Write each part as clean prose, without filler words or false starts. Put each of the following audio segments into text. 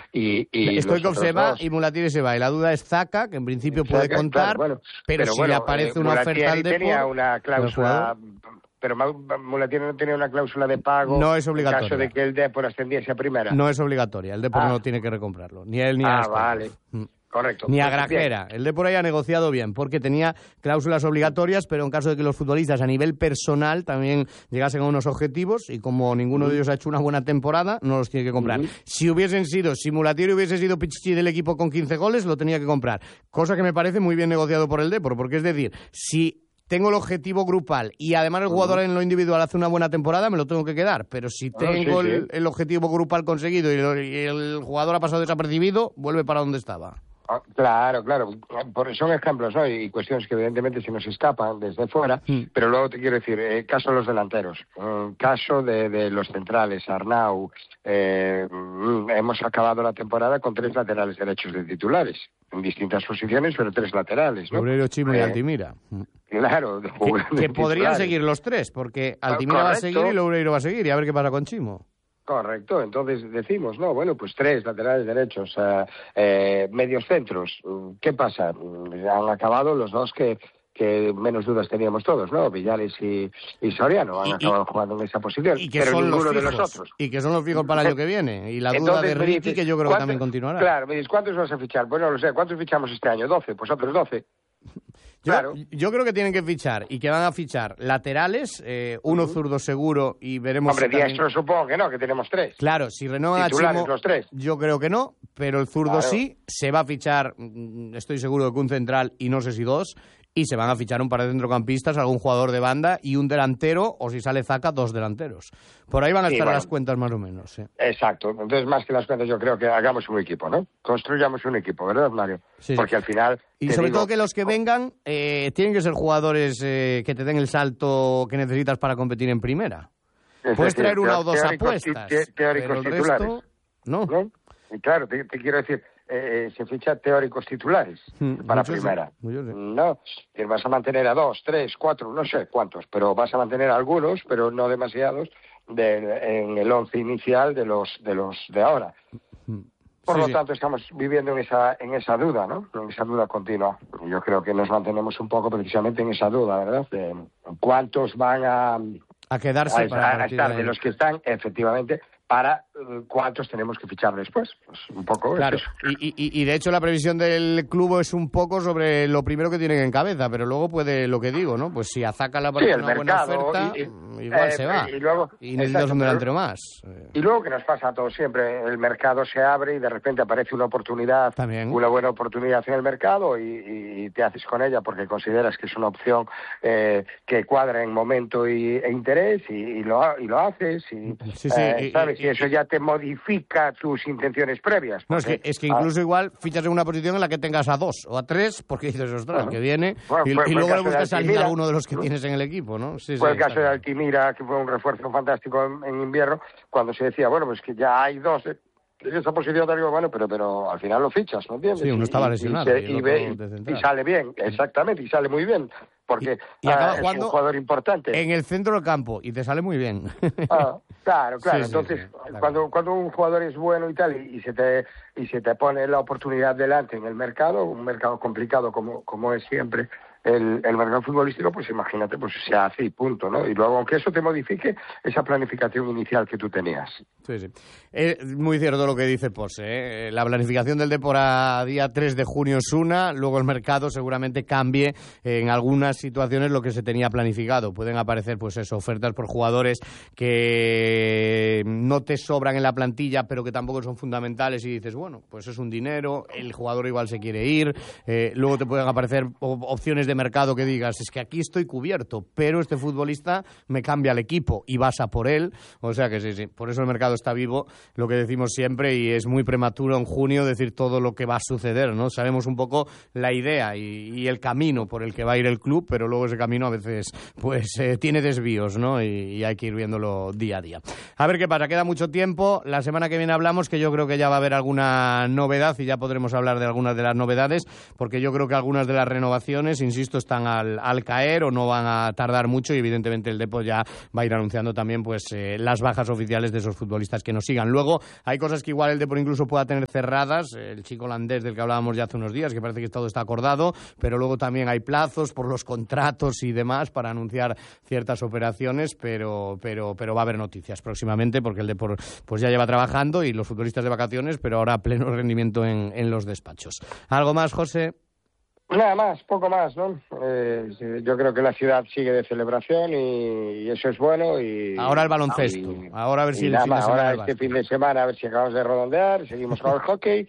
Stoichkov se va y Mulattieri se va. Y la duda es Xhaka, que en principio puede contar, claro, pero si le aparece una oferta al Depor... tenía una cláusula... Pero Mulattieri no tenía una cláusula de pago. No es obligatoria. En caso de que el Depor ascendiese a primera. No es obligatoria. El Depor no tiene que recomprarlo. Ni él ni a Stoichkov. Vale. Correcto. Ni a Grajera. El Depor haya negociado bien, porque tenía cláusulas obligatorias, pero en caso de que los futbolistas a nivel personal también llegasen a unos objetivos, y como ninguno de ellos ha hecho una buena temporada, no los tiene que comprar. Si Mulattieri hubiese sido Pichichi del equipo con 15 goles, lo tenía que comprar. Cosa que me parece muy bien negociado por el Depor, porque es decir, si tengo el objetivo grupal y además el jugador en lo individual hace una buena temporada, me lo tengo que quedar. Pero si tengo el objetivo grupal conseguido y el jugador ha pasado desapercibido, vuelve para donde estaba. Claro. Son ejemplos, ¿no? Y cuestiones que evidentemente se nos escapan desde fuera, pero luego te quiero decir, caso de los delanteros, caso de los centrales, Arnau, hemos acabado la temporada con 3 laterales derechos de titulares, en distintas posiciones, pero 3 laterales, ¿no? Loureiro, Chimo y Altimira. Claro. Que podrían seguir los 3, porque Altimira va a seguir y Loureiro va a seguir, y a ver qué pasa con Chimo. Correcto, entonces decimos, no, bueno, pues 3 laterales derechos, medios centros. ¿Qué pasa? Han acabado los 2 que menos dudas teníamos todos, ¿no? Villares y Soriano han acabado jugando en esa posición, pero ninguno de los otros. Y que son los fijos para el año que viene. Y la duda de Ricky, que yo creo que también continuará. Claro, me dices, ¿cuántos vas a fichar? Pues no lo sé, ¿cuántos fichamos este año? 12, pues otros 12. Yo creo que tienen que fichar y que van a fichar laterales, uno zurdo seguro, y veremos. Hombre, diestro supongo que no, que tenemos 3. Claro, si renuevan a Chimo, los 3. Yo creo que no, pero el zurdo sí. Se va a fichar, estoy seguro de que un central y no sé si 2, y se van a fichar un par de centrocampistas, algún jugador de banda y un delantero, o si sale Xhaka, 2 delanteros. Por ahí van a estar las cuentas más o menos. Sí. Exacto. Entonces, más que las cuentas, yo creo que hagamos un equipo, ¿no? Construyamos un equipo, ¿verdad, Mario? Sí. Porque al final... Y sobre todo que los que vengan tienen que ser jugadores que te den el salto que necesitas para competir en primera. Puedes traer 1 o 2 apuestas, teóricos pero el titulares. resto, no. Y claro, te quiero decir... se ficha teóricos titulares para primera. No, que vas a mantener a 2, 3, 4, no sé cuántos, pero vas a mantener algunos, pero no demasiados, en el 11 inicial de los de ahora. Por lo tanto, estamos viviendo en esa duda, ¿no? En esa duda continua. Yo creo que nos mantenemos un poco precisamente en esa duda, ¿verdad? De cuántos van a quedarse a estar de los que están, efectivamente, para cuántos tenemos que fichar después. Pues un poco claro. Es eso. Y de hecho la previsión del club es un poco sobre lo primero que tienen en cabeza, pero luego puede, lo que digo, ¿no? Pues si a Xhaka le aparece una buena oferta, igual se va. Y necesitas un delantero más. Y luego, que nos pasa a todos siempre, el mercado se abre y de repente aparece una oportunidad, una buena oportunidad en el mercado y te haces con ella porque consideras que es una opción que cuadra en momento e interés y lo haces ¿sabes? Y eso ya te modifica tus intenciones previas. No, es que incluso igual fichas en una posición en la que tengas a 2 o a 3, porque dices, ostras, que viene, y luego le buscas salir a uno de los que tienes en el equipo, ¿no? Fue el caso de Altimira, que fue un refuerzo fantástico en invierno, cuando se decía, bueno, pues que ya hay 2 en esa posición, te digo, bueno, pero al final lo fichas, ¿no entiendes? Sí, uno estaba lesionado. Y sale bien, exactamente, y sale muy bien. Porque es un jugador importante. En el centro del campo, y te sale muy bien. Claro. Entonces, claro. Cuando un jugador es bueno y tal, y se te pone la oportunidad delante en el mercado, un mercado complicado como es siempre el mercado futbolístico, pues imagínate, pues se hace y punto, ¿no? Y luego, aunque eso te modifique esa planificación inicial que tú tenías. Sí. Es muy cierto lo que dice Pose, La planificación del Depor a día 3 de junio es una, luego el mercado seguramente cambie en algunas situaciones lo que se tenía planificado. Pueden aparecer, pues eso, ofertas por jugadores que no te sobran en la plantilla, pero que tampoco son fundamentales, y dices, bueno, pues es un dinero, el jugador igual se quiere ir, luego te pueden aparecer opciones de mercado que digas, es que aquí estoy cubierto, pero este futbolista me cambia el equipo y vas a por él. O sea que sí, por eso el mercado está vivo, lo que decimos siempre, y es muy prematuro en junio decir todo lo que va a suceder, ¿no? Sabemos un poco la idea y el camino por el que va a ir el club, pero luego ese camino a veces pues tiene desvíos, ¿no? Y hay que ir viéndolo día a día. A ver qué pasa, queda mucho tiempo. La semana que viene hablamos, que yo creo que ya va a haber alguna novedad y ya podremos hablar de algunas de las novedades, porque yo creo que algunas de las renovaciones, insisto, insisto, están al caer o no van a tardar mucho, y evidentemente el Depor ya va a ir anunciando también pues las bajas oficiales de esos futbolistas que nos sigan. Luego hay cosas que igual el Depor incluso pueda tener cerradas, el chico holandés del que hablábamos ya hace unos días, que parece que todo está acordado, pero luego también hay plazos por los contratos y demás para anunciar ciertas operaciones, pero va a haber noticias próximamente, porque el Depor pues ya lleva trabajando y los futbolistas de vacaciones, pero ahora a pleno rendimiento en los despachos. ¿Algo más, José? Nada más, poco más, ¿no? Yo creo que la ciudad sigue de celebración y eso es bueno. Y ahora el baloncesto. Ahora a ver si el fin de semana. Ahora este fin de semana a ver si acabamos de redondear, seguimos con el hockey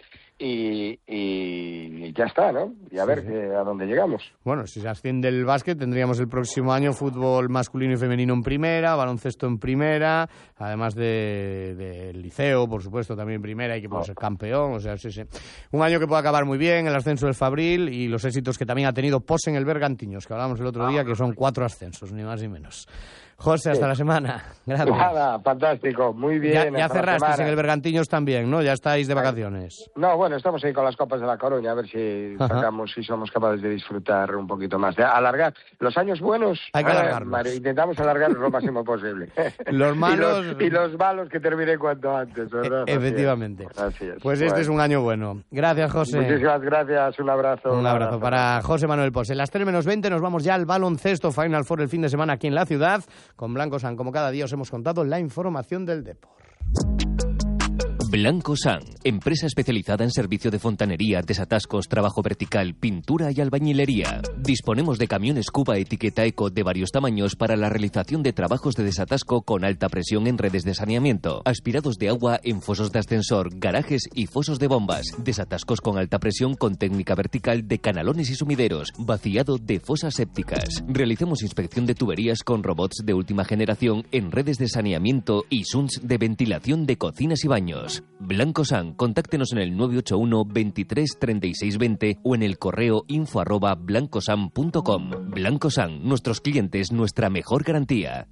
y ya está, ¿no? Y a ver a dónde llegamos. Bueno, si se asciende el básquet, tendríamos el próximo año fútbol masculino y femenino en primera, baloncesto en primera, además del liceo, por supuesto, también en primera, y que puede ser campeón, o sea, sí. Un año que puede acabar muy bien, el ascenso del Fabril y los éxitos que también ha tenido Pos en el Bergantiños, que hablábamos el otro día, que son 4 ascensos, ni más ni menos. José, hasta la semana. Gracias. Nada, fantástico, muy bien. Ya cerrasteis en el Bergantiños también, ¿no? Ya estáis de vacaciones. No, bueno, estamos ahí con las Copas de la Coruña, a ver si sacamos, si somos capaces de disfrutar un poquito más, de alargar. Los años buenos, hay que alargarlos. Intentamos alargarlos lo máximo posible. Los malos... y los malos que terminen cuanto antes, ¿verdad? Efectivamente. Así es. Pues este es un año bueno. Gracias, José. Muchísimas gracias, un abrazo. Un abrazo para José Manuel Pos. En las 3:20 nos vamos ya al baloncesto Final Four el fin de semana aquí en la ciudad, con Blanco San. Como cada día os hemos contado la información del Depor. Blanco San, empresa especializada en servicio de fontanería, desatascos, trabajo vertical, pintura y albañilería. Disponemos de camiones Cuba etiqueta Eco de varios tamaños para la realización de trabajos de desatasco con alta presión en redes de saneamiento, aspirados de agua en fosos de ascensor, garajes y fosos de bombas, desatascos con alta presión con técnica vertical de canalones y sumideros, vaciado de fosas sépticas. Realizamos inspección de tuberías con robots de última generación en redes de saneamiento y SUNS de ventilación de cocinas y baños. Blanco San, contáctenos en el 981 23 36 20 o en el correo info@blancosan.com. Blanco San, nuestros clientes, nuestra mejor garantía.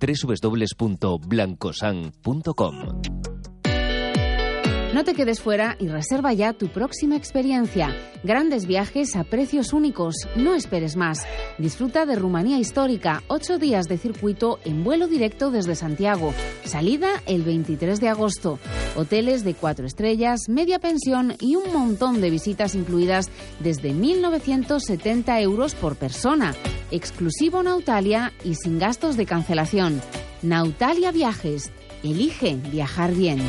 www.blancosan.com. No te quedes fuera y reserva ya tu próxima experiencia. Grandes viajes a precios únicos. No esperes más. Disfruta de Rumanía Histórica. 8 días de circuito en vuelo directo desde Santiago. Salida el 23 de agosto. Hoteles de 4 estrellas, media pensión y un montón de visitas incluidas desde 1.970 euros por persona. Exclusivo Nautalia y sin gastos de cancelación. Nautalia Viajes. Elige viajar bien.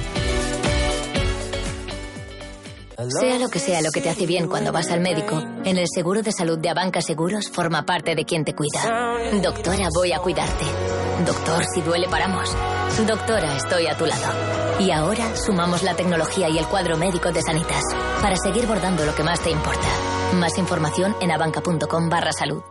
Sea lo que te hace bien cuando vas al médico, en el seguro de salud de Abanca Seguros forma parte de quien te cuida. Doctora, voy a cuidarte. Doctor, si duele paramos. Doctora, estoy a tu lado. Y ahora sumamos la tecnología y el cuadro médico de Sanitas para seguir bordando lo que más te importa. Más información en abanca.com/salud.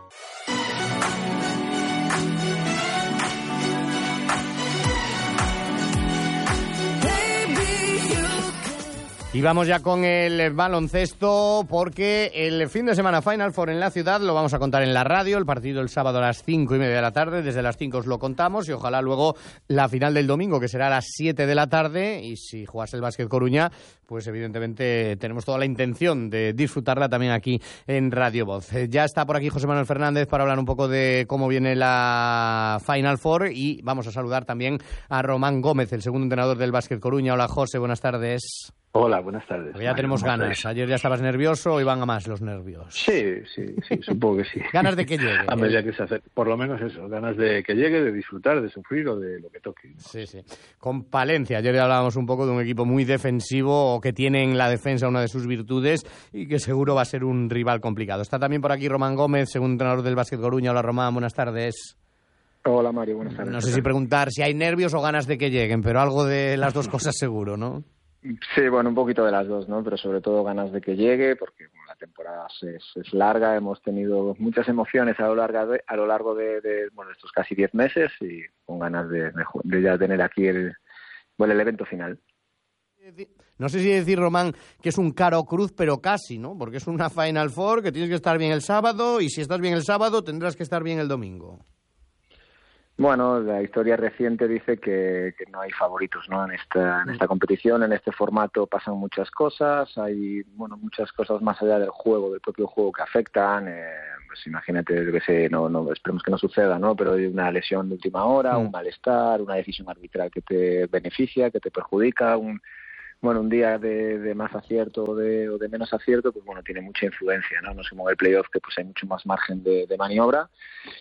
Y vamos ya con el baloncesto, porque el fin de semana Final Four en la ciudad lo vamos a contar en la radio, el partido el sábado a las 5:30 de la tarde, desde las 5 os lo contamos, y ojalá luego la final del domingo, que será a las 7 de la tarde, y si jugase el Básquet Coruña, pues evidentemente tenemos toda la intención de disfrutarla también aquí en Radio Voz. Ya está por aquí José Manuel Fernández para hablar un poco de cómo viene la Final Four, y vamos a saludar también a Román Gómez, el segundo entrenador del Básquet Coruña. Hola José, buenas tardes. Hola, buenas tardes. Ya tenemos ganas. Ayer ya estabas nervioso, hoy van a más los nervios. Sí, supongo que sí. Ganas de que llegue. A medida que se hace, por lo menos eso, ganas de que llegue, de disfrutar, de sufrir o de lo que toque, ¿no? Sí. Con Palencia, ayer ya hablábamos un poco de un equipo muy defensivo, o que tiene en la defensa una de sus virtudes, y que seguro va a ser un rival complicado. Está también por aquí Román Gómez, segundo entrenador del Básquet Coruña. Hola Román, buenas tardes. Hola Mario, buenas tardes. No sé si preguntar si hay nervios o ganas de que lleguen, pero algo de las dos cosas seguro, ¿no? Sí, bueno, un poquito de las dos, ¿no? Pero sobre todo ganas de que llegue, porque bueno, la temporada es larga, hemos tenido muchas emociones a lo largo de estos casi 10 meses, y con ganas de ya tener aquí el evento final. No sé si decir, Román, que es un caro cruz, pero casi, ¿no? Porque es una Final Four que tienes que estar bien el sábado, y si estás bien el sábado tendrás que estar bien el domingo. Bueno, la historia reciente dice que no hay favoritos, ¿no? En esta competición, en este formato pasan muchas cosas, hay muchas cosas más allá del juego, del propio juego, que afectan. pues imagínate, que no esperemos que no suceda, ¿no? Pero hay una lesión de última hora, un malestar, una decisión arbitral que te beneficia, que te perjudica, un día de más acierto o de menos acierto, pues bueno, tiene mucha influencia, ¿no? No es como el playoff, que pues hay mucho más margen de maniobra.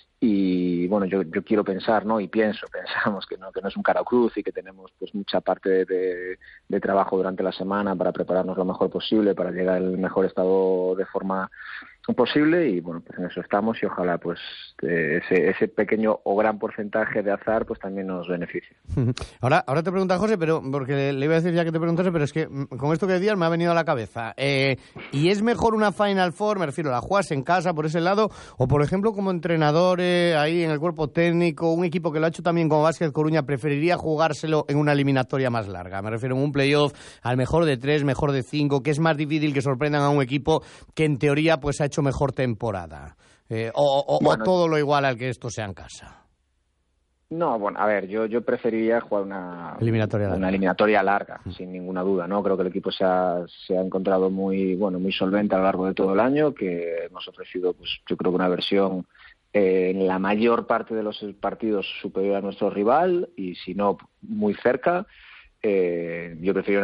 Y bueno, yo quiero pensar, ¿no? Y pensamos que no es un cara o cruz, y que tenemos pues mucha parte de trabajo durante la semana para prepararnos lo mejor posible, para llegar al mejor estado de forma posible, y bueno, pues en eso estamos, y ojalá pues ese pequeño o gran porcentaje de azar pues también nos beneficie. Ahora te pregunta José, pero porque le iba a decir ya que te preguntase, pero es que con esto que decías me ha venido a la cabeza. ¿Y es mejor una Final Four, me refiero, la juegas en casa por ese lado, o por ejemplo como entrenador ahí en el cuerpo técnico, un equipo que lo ha hecho también como Básquet Coruña, preferiría jugárselo en una eliminatoria más larga? Me refiero en un playoff al mejor de 3, mejor de 5, que es más difícil que sorprendan a un equipo que en teoría pues ha hecho mejor temporada, o todo lo igual al que esto sea en casa. No, bueno, a ver, yo preferiría jugar una eliminatoria larga, sin ninguna duda, ¿no? Creo que el equipo se ha encontrado muy solvente a lo largo de todo el año, que hemos ofrecido, pues yo creo que una versión en la mayor parte de los partidos superior a nuestro rival, y si no, muy cerca. Yo prefiero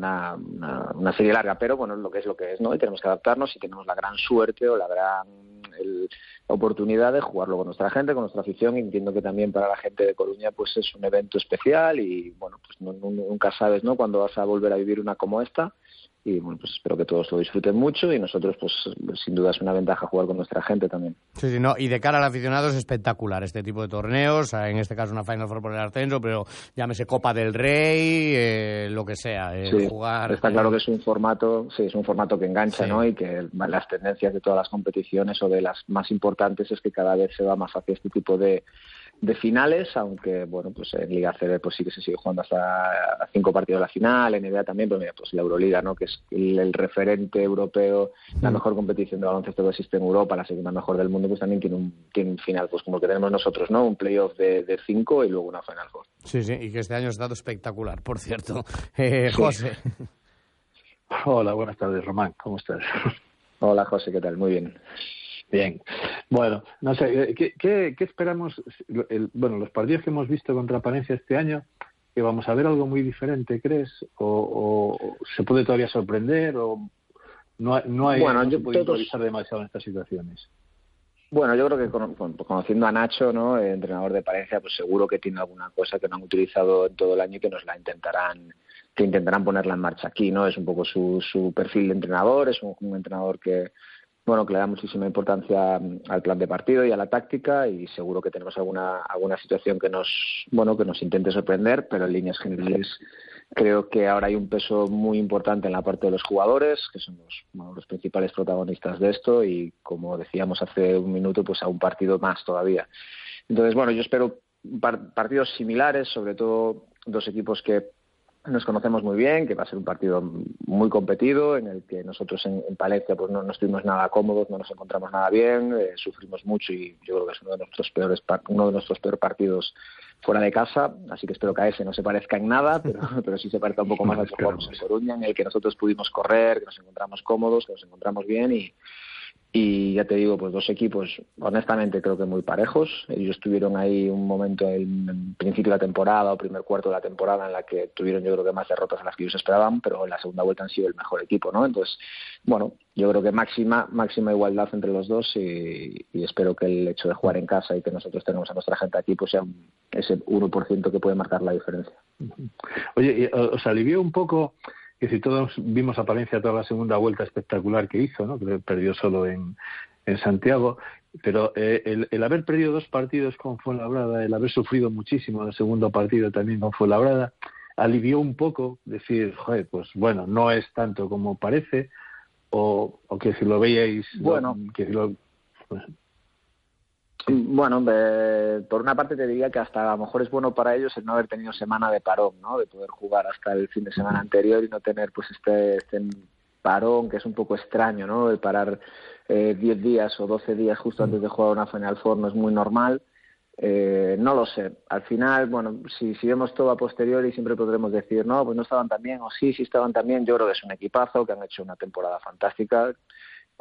una serie larga, pero bueno, lo que es, ¿no? Y tenemos que adaptarnos, y tenemos la gran suerte o la gran oportunidad de jugarlo con nuestra gente, con nuestra afición, y entiendo que también para la gente de Coruña pues es un evento especial, y bueno, pues nunca sabes, ¿no?, cuándo vas a volver a vivir una como esta. Y bueno, pues espero que todos lo disfruten mucho, y nosotros pues sin duda es una ventaja jugar con nuestra gente también. Sí, no, y de cara al aficionado es espectacular este tipo de torneos, en este caso una Final Four por el ascenso, pero llámese Copa del Rey, lo que sea, sí, jugar. Está claro que es un formato que engancha, sí, ¿no? Y que las tendencias de todas las competiciones, o de las más importantes, es que cada vez se va más hacia este tipo de finales, aunque bueno, pues en Liga ACB pues sí que se sigue jugando hasta 5 partidos de la final, en NBA también, pero mira, pues la Euroliga, ¿no?, que es el referente europeo, la mejor competición de baloncesto que existe en Europa, la segunda mejor del mundo, pues también tiene un final, pues como el que tenemos nosotros, ¿no?, un playoff de 5 y luego una Final Four. Sí, y que este año ha estado espectacular, por cierto. José. Hola, buenas tardes, Román, ¿cómo estás? Hola, José, ¿qué tal? Muy bien. Bien. Bueno, no sé, ¿qué esperamos? Los partidos que hemos visto contra Palencia este año, ¿que vamos a ver algo muy diferente, crees? ¿O se puede todavía sorprender? ¿O no se puede improvisar demasiado en estas situaciones? Bueno, yo creo que conociendo a Nacho, ¿no?, el entrenador de Palencia, pues seguro que tiene alguna cosa que no han utilizado en todo el año y que intentarán ponerla en marcha aquí, ¿no? Es un poco su perfil de entrenador, es un entrenador que le da muchísima importancia al plan de partido y a la táctica, y seguro que tenemos alguna situación que nos intente sorprender, pero en líneas generales creo que ahora hay un peso muy importante en la parte de los jugadores, que son los principales protagonistas de esto, y como decíamos hace un minuto, pues a un partido más todavía. Entonces, bueno, yo espero partidos similares, sobre todo dos equipos que nos conocemos muy bien, que va a ser un partido muy competido, en el que nosotros en Palencia pues no estuvimos nada cómodos, no nos encontramos nada bien, sufrimos mucho, y yo creo que es uno de nuestros peores partidos fuera de casa, así que espero que a ese no se parezca en nada, pero sí se parezca un poco más al que jugamos en Coruña, en el que nosotros pudimos correr, que nos encontramos cómodos, que nos encontramos bien, y ya te digo, pues dos equipos honestamente creo que muy parejos. Ellos tuvieron ahí un momento en principio de la temporada o primer cuarto de la temporada en la que tuvieron, yo creo que más derrotas de las que ellos esperaban, pero en la segunda vuelta han sido el mejor equipo, ¿no? Entonces, bueno, yo creo que máxima igualdad entre los dos, y espero que el hecho de jugar en casa y que nosotros tenemos a nuestra gente aquí pues sea ese 1% que puede marcar la diferencia. Oye, ¿os alivió un poco que si todos vimos a Palencia toda la segunda vuelta espectacular que hizo, ¿no?, que perdió solo en Santiago, pero el haber perdido 2 partidos con Fuenlabrada, el haber sufrido muchísimo en el segundo partido también con Fuenlabrada, alivió un poco decir, joder, pues bueno, no es tanto como parece, o que si lo veíais, bueno, Bueno, por una parte te diría que hasta a lo mejor es bueno para ellos el no haber tenido semana de parón, ¿no?, de poder jugar hasta el fin de semana anterior y no tener pues este parón que es un poco extraño, ¿no?, de parar 10 días o 12 días justo antes de jugar una Final Four no es muy normal. No lo sé. Al final, bueno, si vemos todo a posteriori siempre podremos decir, no, pues no estaban tan bien, o sí estaban tan bien. Yo creo que es un equipazo, que han hecho una temporada fantástica,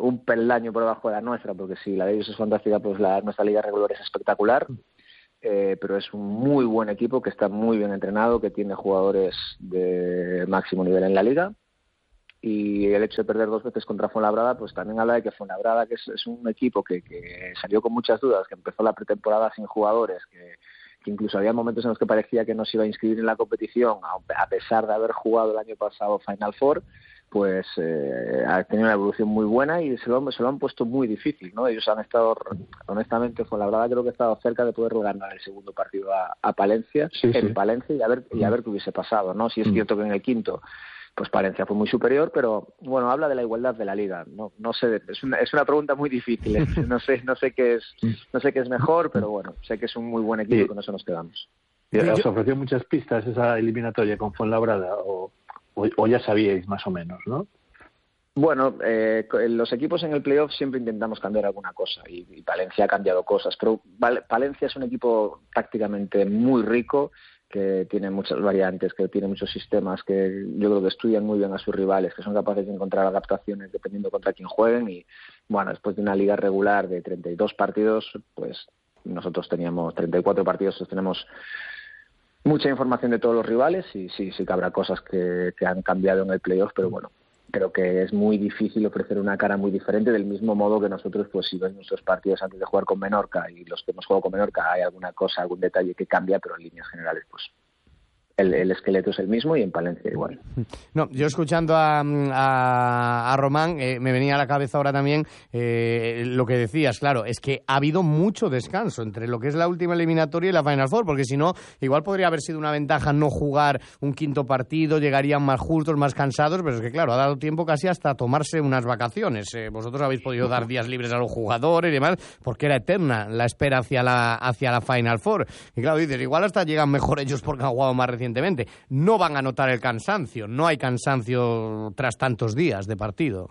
un peldaño por debajo de la nuestra, porque si la de ellos es fantástica, pues nuestra liga regular es espectacular. Pero es un muy buen equipo que está muy bien entrenado, que tiene jugadores de máximo nivel en la liga, y el hecho de perder 2 veces contra Fuenlabrada pues también habla de que Fuenlabrada, que es un equipo que salió con muchas dudas, que empezó la pretemporada sin jugadores, que incluso había momentos en los que parecía que no se iba a inscribir en la competición a pesar de haber jugado el año pasado Final Four, pues ha tenido una evolución muy buena y se lo han puesto muy difícil, ¿no? Ellos han estado, honestamente, Fuenlabrada creo que ha estado cerca de poder ganar el segundo partido a Palencia, Palencia, y a ver qué hubiese pasado, ¿no? Si es cierto que en el quinto pues Palencia fue muy superior, pero bueno, habla de la igualdad de la liga. No sé, es una pregunta muy difícil. No sé qué es mejor, pero bueno, sé que es un muy buen equipo y con eso nos quedamos. ¿Os ofreció muchas pistas esa eliminatoria con Fuenlabrada o ya sabíais más o menos, no? Bueno, los equipos en el playoff siempre intentamos cambiar alguna cosa y Palencia ha cambiado cosas, pero Palencia es un equipo tácticamente muy rico, que tiene muchas variantes, que tiene muchos sistemas, que yo creo que estudian muy bien a sus rivales, que son capaces de encontrar adaptaciones dependiendo contra quién jueguen. Y bueno, después de una liga regular de 32 partidos, pues nosotros teníamos 34 partidos, pues tenemos mucha información de todos los rivales y sí que habrá cosas que han cambiado en el playoff, pero bueno, creo que es muy difícil ofrecer una cara muy diferente, del mismo modo que nosotros, pues si ves nuestros partidos antes de jugar con Menorca y los que hemos jugado con Menorca, hay alguna cosa, algún detalle que cambia, pero en líneas generales, pues el esqueleto es el mismo y en Palencia igual. No, yo escuchando a Román me venía a la cabeza ahora también lo que decías, claro, es que ha habido mucho descanso entre lo que es la última eliminatoria y la Final Four, porque si no, igual podría haber sido una ventaja no jugar un quinto partido, llegarían más justos, más cansados, pero es que claro, ha dado tiempo casi hasta tomarse unas vacaciones. Vosotros habéis podido dar días libres a los jugadores y demás, porque era eterna la espera hacia la Final Four. Y claro, dices, igual hasta llegan mejor ellos porque han jugado más recientemente. No van a notar el cansancio, no hay cansancio tras tantos días de partido.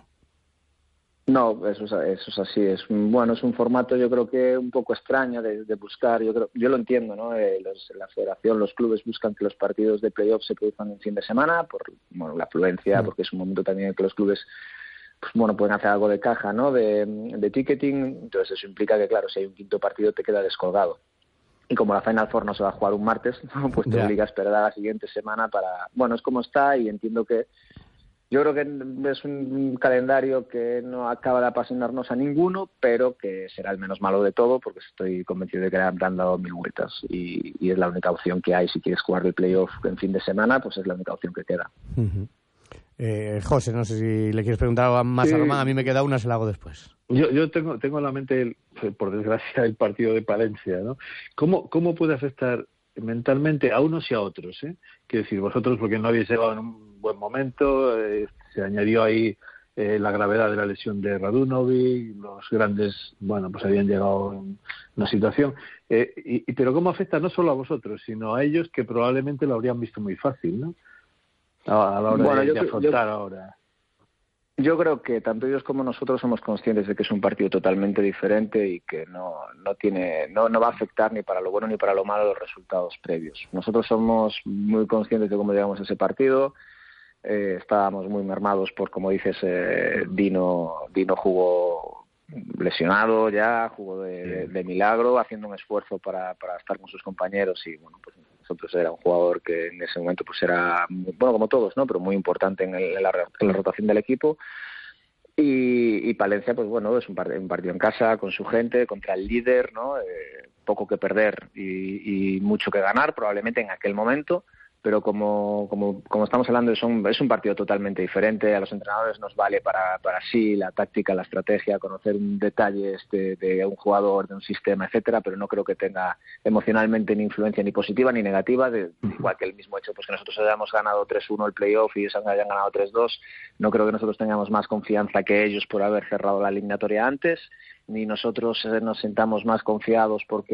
No, eso es así. Es un formato, yo creo que un poco extraño de buscar. Yo lo entiendo, ¿no? La federación, los clubes buscan que los partidos de playoff se produzcan en fin de semana por la afluencia, porque es un momento también en que los clubes pueden hacer algo de caja, ¿no? De ticketing. Entonces eso implica que, claro, si hay un quinto partido te queda descolgado. Y como la Final Four no se va a jugar un martes, pues te obliga a esperar a la siguiente semana para... Bueno, es como está, y entiendo que... Yo creo que es un calendario que no acaba de apasionarnos a ninguno, pero que será el menos malo de todo, porque estoy convencido de que le han dado 1000 vueltas. Y es la única opción que hay. Si quieres jugar el playoff en fin de semana, pues es la única opción que queda. Uh-huh. José, no sé si le quieres preguntar algo más a Román. A mí me queda una, se la hago después. Yo tengo en la mente, por desgracia, el partido de Palencia, ¿no? ¿Cómo puede afectar mentalmente a unos y a otros? Quiero decir, vosotros, porque no habéis llegado en un buen momento, se añadió ahí la gravedad de la lesión de Radunovic, los grandes, pues habían llegado en una situación. Pero ¿cómo afecta no solo a vosotros, sino a ellos, que probablemente lo habrían visto muy fácil, ¿no? A la hora de afrontar ahora. Yo creo que tanto ellos como nosotros somos conscientes de que es un partido totalmente diferente y que no va a afectar ni para lo bueno ni para lo malo los resultados previos. Nosotros somos muy conscientes de cómo llegamos a ese partido. Estábamos muy mermados por, como dices, Dino jugó lesionado ya, jugó de milagro, haciendo un esfuerzo para estar con sus compañeros, y pues nosotros era un jugador que en ese momento pues era, como todos, ¿no? Pero muy importante en la rotación del equipo. Y Palencia, pues es un partido en casa, con su gente, contra el líder, ¿no? Poco que perder y mucho que ganar probablemente en aquel momento. Pero como estamos hablando, es un partido totalmente diferente. A los entrenadores nos vale para sí la táctica, la estrategia, conocer un detalle de un jugador, de un sistema, etcétera, pero no creo que tenga emocionalmente ni influencia ni positiva ni negativa, igual que el mismo hecho pues que nosotros hayamos ganado 3-1 el playoff y ellos hayan ganado 3-2. No creo que nosotros tengamos más confianza que ellos por haber cerrado la eliminatoria antes, ni nosotros nos sintamos más confiados porque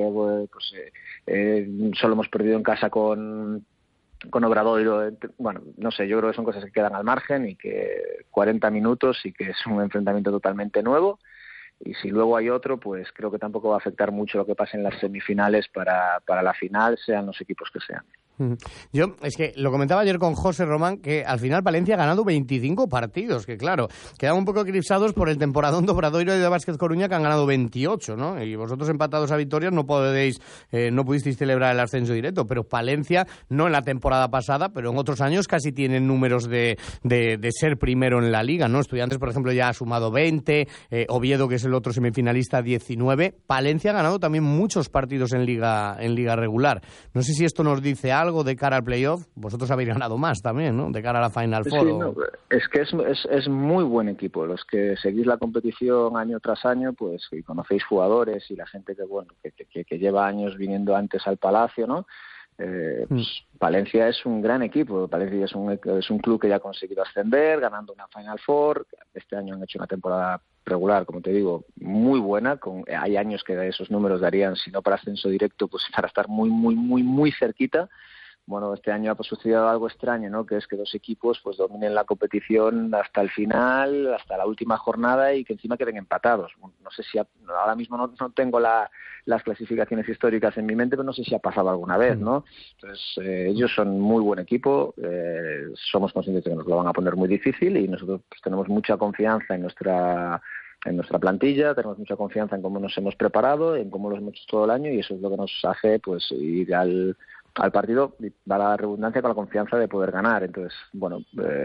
solo hemos perdido en casa con Obradoiro. No sé, yo creo que son cosas que quedan al margen y que 40 minutos y que es un enfrentamiento totalmente nuevo, y si luego hay otro, pues creo que tampoco va a afectar mucho lo que pase en las semifinales para la final, sean los equipos que sean. Yo, es que lo comentaba ayer con José Román, que al final Palencia ha ganado 25 partidos, que claro, quedan un poco eclipsados por el temporadón de Obradoiro y de Vázquez Coruña, que han ganado 28, ¿no? Y vosotros empatados a victorias no pudisteis celebrar el ascenso directo, pero Palencia, no en la temporada pasada, pero en otros años casi tienen números de ser primero en la Liga, ¿no? Estudiantes, por ejemplo, ya ha sumado 20, Oviedo, que es el otro semifinalista, 19. Palencia ha ganado también muchos partidos en Liga regular. No sé si esto nos dice algo de cara al playoff. Vosotros habéis ganado más también, ¿no? De cara a la Final Four. Sí, no, es que es muy buen equipo. Los que seguís la competición año tras año, pues, y conocéis jugadores y la gente que lleva años viniendo antes al Palacio, ¿no? Pues, Palencia es un gran equipo. Palencia es un club que ya ha conseguido ascender, ganando una Final Four. Este año han hecho una temporada regular, como te digo, muy buena. Hay años que esos números darían, si no para ascenso directo, pues para estar muy, muy, muy, muy cerquita. Bueno, este año ha sucedido algo extraño, ¿no? Que es que dos equipos pues dominen la competición hasta el final, hasta la última jornada, y que encima queden empatados. No sé si ahora mismo no tengo las clasificaciones históricas en mi mente, pero no sé si ha pasado alguna vez, ¿no? Entonces, ellos son muy buen equipo, somos conscientes de que nos lo van a poner muy difícil, y nosotros pues tenemos mucha confianza en nuestra plantilla, tenemos mucha confianza en cómo nos hemos preparado, en cómo lo hemos hecho todo el año, y eso es lo que nos hace pues ir al partido, va la redundancia, con la confianza de poder ganar. Entonces, bueno,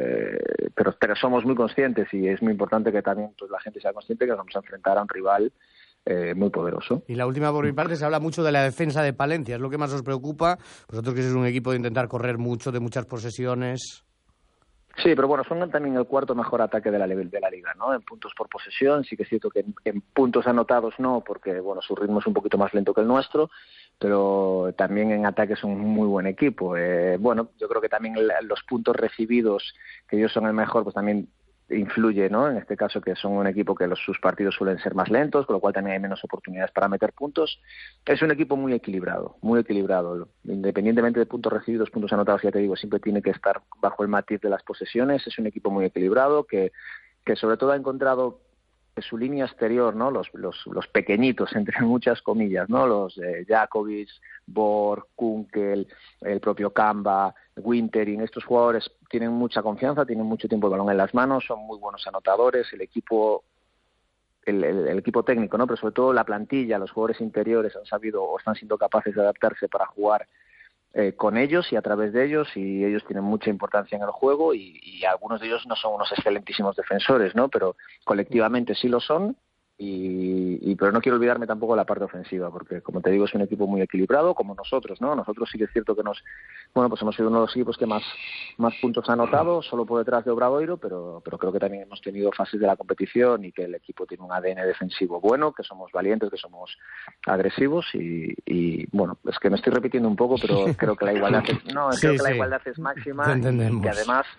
pero somos muy conscientes, y es muy importante que también pues la gente sea consciente que nos vamos a enfrentar a un rival muy poderoso. Y la última, por mi parte, se habla mucho de la defensa de Palencia. ¿Es lo que más os preocupa? Vosotros, que sois un equipo de intentar correr mucho, de muchas posesiones. Sí, pero bueno, son también el cuarto mejor ataque de la liga, ¿no? En puntos por posesión, sí que es cierto que en puntos anotados no, porque bueno, su ritmo es un poquito más lento que el nuestro, pero también en ataque son un muy buen equipo. Bueno, yo creo que también los puntos recibidos, que ellos son el mejor, pues también influye, ¿no? En este caso, que son un equipo que sus partidos suelen ser más lentos, con lo cual también hay menos oportunidades para meter puntos. Es un equipo muy equilibrado, independientemente de puntos recibidos, puntos anotados, ya te digo, siempre tiene que estar bajo el matiz de las posesiones. Es un equipo muy equilibrado que sobre todo ha encontrado su línea exterior, ¿no? Los pequeñitos, entre muchas comillas, ¿no? Los Jakovic, Borg, Kunkel, el propio Kamba, Wintering. Estos jugadores tienen mucha confianza, tienen mucho tiempo el balón en las manos, son muy buenos anotadores. El equipo técnico, ¿no? Pero sobre todo la plantilla, los jugadores interiores han sabido o están siendo capaces de adaptarse para jugar con ellos y a través de ellos, y ellos tienen mucha importancia en el juego, y algunos de ellos no son unos excelentísimos defensores, ¿no? Pero colectivamente sí lo son, pero no quiero olvidarme tampoco de la parte ofensiva, porque como te digo, es un equipo muy equilibrado, como nosotros, ¿no? Nosotros sí que es cierto que pues hemos sido uno de los equipos que más puntos ha anotado, solo por detrás de Obradoiro, pero creo que también hemos tenido fases de la competición y que el equipo tiene un ADN defensivo bueno, que somos valientes, que somos agresivos, y bueno, es que me estoy repitiendo un poco, pero creo que la igualdad la igualdad es máxima, y que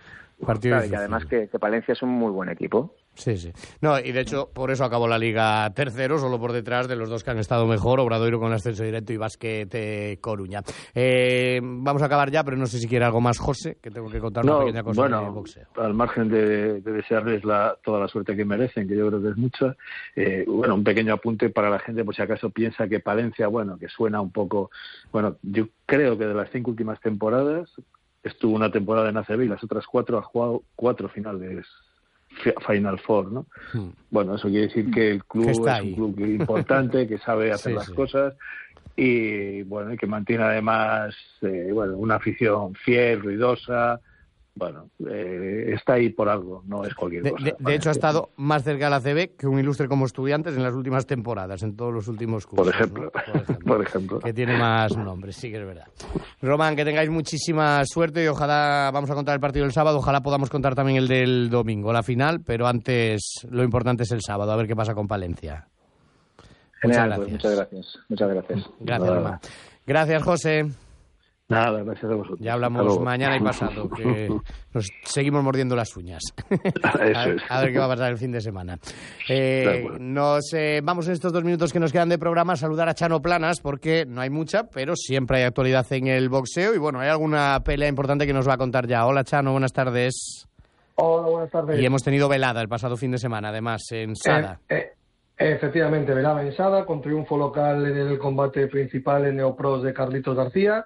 además que Palencia es un muy buen equipo. Sí. No, y de hecho, por eso acabó la Liga tercero, solo por detrás de los dos que han estado mejor, Obradoiro con el ascenso directo y Vázquez Coruña. Vamos a acabar ya, pero no sé si quiere algo más, José, que tengo que contar una pequeña cosa de boxeo. Al margen de desearles toda la suerte que merecen, que yo creo que es mucha, un pequeño apunte para la gente, por si acaso piensa que Palencia, que suena un poco... Bueno, yo creo que de las 5 últimas temporadas, estuvo una temporada en ACB y las otras 4 ha jugado 4 finales Final Four, ¿no? Bueno, eso quiere decir que el club es un club importante, que sabe hacer las cosas, y bueno, y que mantiene además una afición fiel, ruidosa. Bueno, está ahí por algo, no es cualquier cosa. De hecho, ha estado más cerca de la CB que un ilustre como Estudiantes en las últimas temporadas, en todos los últimos cursos. Por ejemplo. Que tiene más nombres, sí que es verdad. Román, que tengáis muchísima suerte, y ojalá, vamos a contar el partido del sábado, ojalá podamos contar también el del domingo, la final, pero antes lo importante es el sábado, a ver qué pasa con Palencia. Genial, muchas gracias. Gracias, Román. Gracias, José. Nada, gracias a vosotros. Ya hablamos mañana y pasado, que nos seguimos mordiendo las uñas. A ver qué va a pasar el fin de semana. Vamos en estos 2 minutos que nos quedan de programa a saludar a Chano Planas, porque no hay mucha, pero siempre hay actualidad en el boxeo, y bueno, hay alguna pelea importante que nos va a contar ya. Hola, Chano, buenas tardes. Hola, buenas tardes. Y hemos tenido velada el pasado fin de semana, además, en Sada. Efectivamente, velada en Sada, con triunfo local en el combate principal en Neopros de Carlitos García,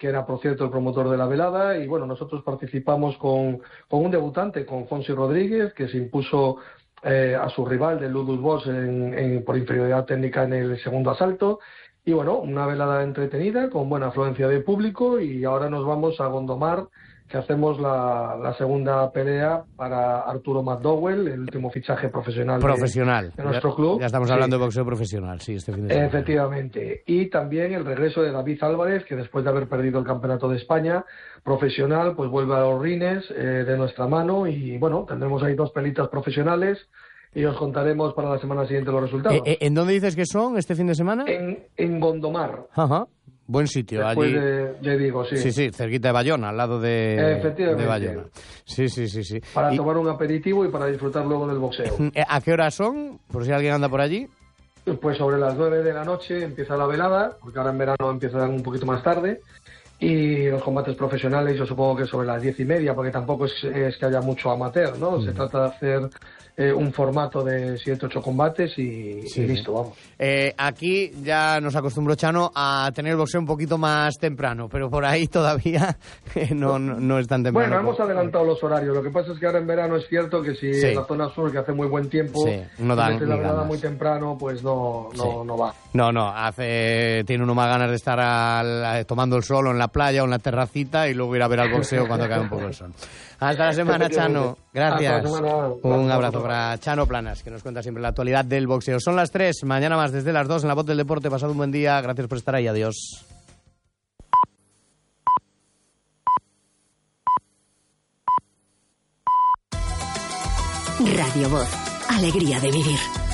que era, por cierto, el promotor de la velada. Y bueno, nosotros participamos con un debutante, con Fonsi Rodríguez, que se impuso a su rival de Ludus Boss por inferioridad técnica en el segundo asalto. Y bueno, una velada entretenida, con buena afluencia de público, y ahora nos vamos a Gondomar, que hacemos la segunda pelea para Arturo McDowell, el último fichaje profesional de nuestro club. Ya estamos hablando de boxeo profesional, sí, este fin de semana. Efectivamente. Y también el regreso de David Álvarez, que después de haber perdido el Campeonato de España profesional, pues vuelve a los rines de nuestra mano, y bueno, tendremos ahí 2 pelitas profesionales y os contaremos para la semana siguiente los resultados. ¿En dónde dices que son este fin de semana? En Gondomar. Ajá. Buen sitio. Después allí. de Vigo, sí. Sí, cerquita de Bayona, al lado de Bayona. Sí. Para tomar un aperitivo y para disfrutar luego del boxeo. ¿A qué horas son? Por si alguien anda por allí. Pues sobre las 9 de la noche empieza la velada, porque ahora en verano empieza un poquito más tarde. Y los combates profesionales yo supongo que sobre las 10:30, porque tampoco es que haya mucho amateur, ¿no? Se trata de hacer un formato de 7-8 combates y listo, vamos. Aquí ya nos acostumbró Chano a tener el boxeo un poquito más temprano, pero por ahí todavía no es tan temprano. Bueno, hemos adelantado los horarios. Lo que pasa es que ahora en verano es cierto que si en la zona sur, que hace muy buen tiempo, no dan la velada muy temprano, pues no va. Tiene uno más ganas de estar tomando el sol o en la playa o en la terracita y luego ir a ver al boxeo cuando cae un poco el sol. Hasta la semana, Chano. Gracias. Un abrazo para Chano Planas, que nos cuenta siempre la actualidad del boxeo. Son las 3, mañana más desde las 2 en La Voz del Deporte. Pasad un buen día, gracias por estar ahí, adiós. Radio Voz, alegría de vivir.